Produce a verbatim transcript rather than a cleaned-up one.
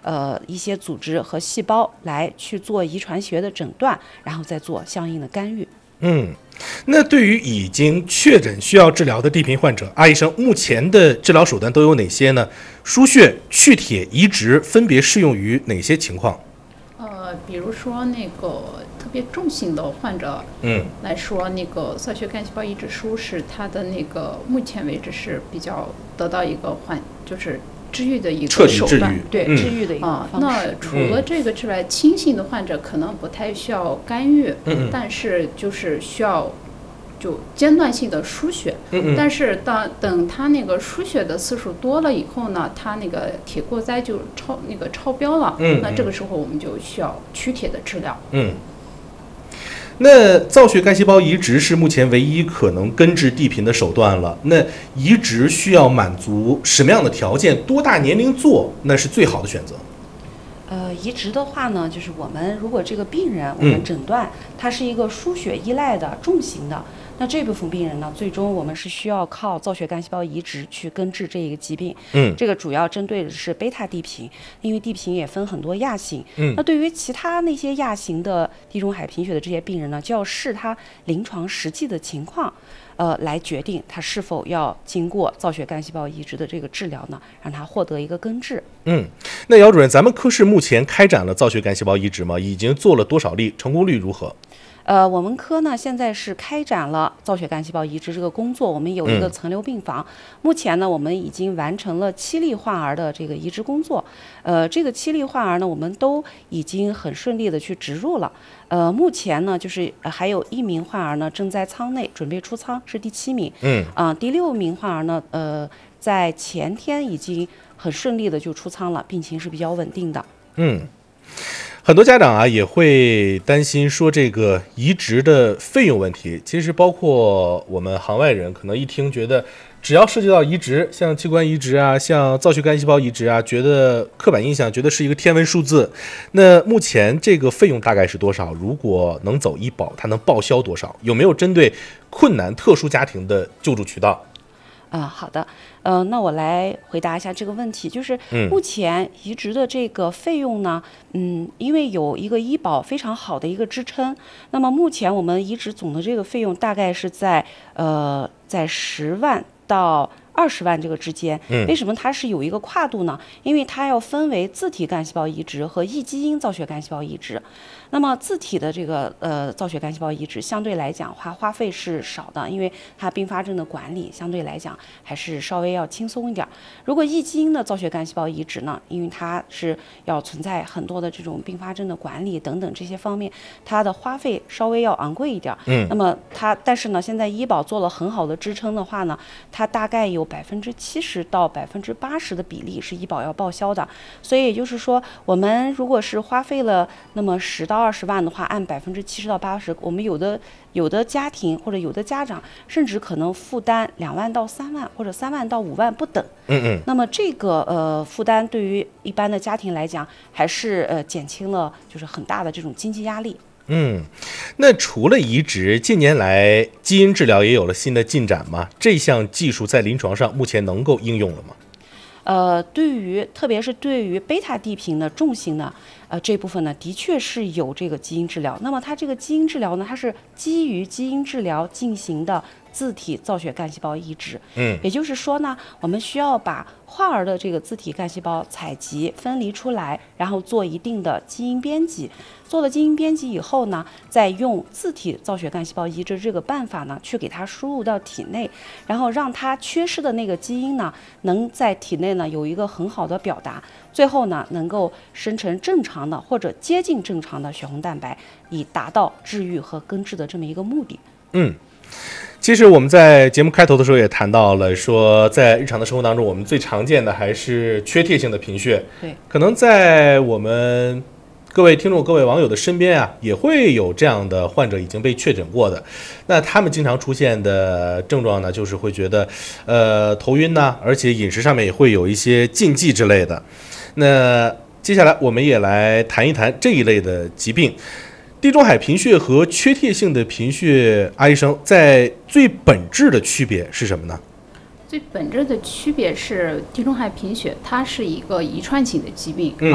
呃一些组织和细胞来去做遗传学的诊断，然后再做相应的干预。 嗯，那对于已经确诊需要治疗的地贫患者，阿医生目前的治疗手段都有哪些呢？输血、去铁、移植分别适用于哪些情况？ 呃，比如说那个特别重型的患者， 嗯， 来说，那个造血干细胞移植术是它的那个目前为止是比较得到一个缓，就是治愈的一个手段，对、 嗯、治愈的一个方式、 啊。那除了这个之外，嗯、轻型的患者可能不太需要干预， 嗯、 但是就是需要就间断性的输血。 嗯、 但是当等他那个输血的次数多了以后呢，他那个铁过载就超那个超标了。 嗯、 那这个时候我们就需要取铁的治疗。 嗯。那造血干细胞移植是目前唯一可能根治地贫的手段了。那移植需要满足什么样的条件？多大年龄做那是最好的选择？ 呃，移植的话呢，就是我们如果这个病人我们诊断他是一个输血依赖的重型的，那这部分病人呢，最终我们是需要靠造血干细胞移植去根治这一个疾病。 嗯， 这个主要针对的是贝塔地贫，因为地贫也分很多亚型。 嗯， 那对于其他那些亚型的地中海贫血的这些病人呢，就要视他临床实际的情况。呃，来决定他是否要经过造血干细胞移植的这个治疗呢，让他获得一个根治。 嗯，那姚主任，咱们科室目前开展了造血干细胞移植吗？已经做了多少例？成功率如何？ 呃，我们科呢现在是开展了造血干细胞移植这个工作，我们有一个层流病房。嗯、目前呢，我们已经完成了七例患儿的这个移植工作。呃，这个七例患儿呢，我们都已经很顺利的去植入了。呃，目前呢，就是还有一名患儿呢正在舱内准备出舱，是第七名。 嗯。 啊、呃，第六名患儿呢，呃，在前天已经很顺利的就出舱了，病情是比较稳定的。 嗯。很多家长啊也会担心说这个移植的费用问题，其实包括我们行外人可能一听觉得只要涉及到移植，像器官移植啊，像造血干细胞移植啊，觉得刻板印象觉得是一个天文数字。那目前这个费用大概是多少？如果能走医保，它能报销多少？有没有针对困难特殊家庭的救助渠道？ 啊、呃，好的，呃，那我来回答一下这个问题，就是目前移植的这个费用呢，嗯，因为有一个医保非常好的一个支撑，那么目前我们移植总的这个费用大概是在呃在十万到二十万这个之间。为什么它是有一个跨度呢？因为它要分为自体干细胞移植和异基因造血干细胞移植。那么自体的这个呃造血干细胞移植相对来讲花花费是少的，因为它并发症的管理相对来讲还是稍微要轻松一点。如果异基因的造血干细胞移植呢，因为它是要存在很多的这种并发症的管理等等这些方面，它的花费稍微要昂贵一点。 嗯， 那么它但是呢，现在医保做了很好的支撑的话呢，它大概有百分之七十到百分之八十的比例是医保要报销的。所以也就是说，我们如果是花费了那么十到二十万的话，按百分之七十到八十，我们有的有的家庭或者有的家长甚至可能负担两万到三万或者三万到五万不等。 嗯嗯。 那么这个呃负担对于一般的家庭来讲，还是呃减轻了就是很大的这种经济压力。 嗯，那除了移植，近年来基因治疗也有了新的进展吗？这项技术在临床上目前能够应用了吗？ 呃，对于特别是对于贝塔地贫的重型呢，呃这部分呢，的确是有这个基因治疗。那么它这个基因治疗呢，它是基于基因治疗进行的自体造血干细胞移植。 嗯， 也就是说呢，我们需要把患儿的这个自体干细胞采集分离出来，然后做一定的基因编辑。做了基因编辑以后呢，再用自体造血干细胞移植这个办法呢，去给它输入到体内，然后让它缺失的那个基因呢，能在体内呢有一个很好的表达，最后呢能够生成正常的或者接近正常的血红蛋白，以达到治愈和根治的这么一个目的。 嗯。其实我们在节目开头的时候也谈到了，说在日常的生活当中，我们最常见的还是缺铁性的贫血。 对， 可能在我们各位听众、各位网友的身边啊，也会有这样的患者已经被确诊过的。那他们经常出现的症状呢，就是会觉得，呃，头晕呐、啊，而且饮食上面也会有一些禁忌之类的。那接下来我们也来谈一谈这一类的疾病。地中海贫血和缺铁性的贫血，阿医生在最本质的区别是什么呢？ 最本质的区别是，地中海贫血它是一个遗传性的疾病， 嗯、